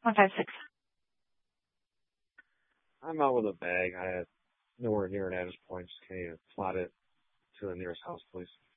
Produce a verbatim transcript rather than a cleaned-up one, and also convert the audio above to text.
one five six. I'm out with a bag. I have nowhere near an address point. Just can you plot it to the nearest house, please?